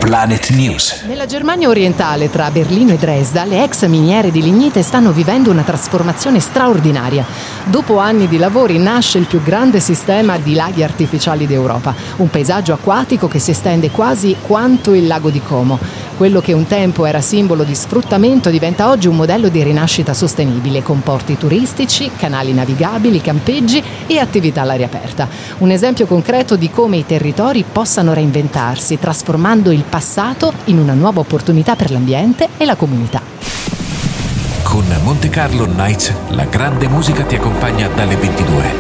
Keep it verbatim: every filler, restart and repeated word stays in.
Planet News. Nella Germania orientale, tra Berlino e Dresda, le ex miniere di lignite stanno vivendo una trasformazione straordinaria. Dopo anni di lavori nasce il più grande sistema di laghi artificiali d'Europa, un paesaggio acquatico che si estende quasi quanto il lago di Como. Quello che un tempo era simbolo di sfruttamento diventa oggi un modello di rinascita sostenibile, con porti turistici, canali navigabili, campeggi e attività all'aria aperta. Un esempio concreto di come i territori possano reinventarsi, trasformando il passato in una nuova opportunità per l'ambiente e la comunità. Con Monte Carlo Nights, la grande musica ti accompagna dalle ventidue.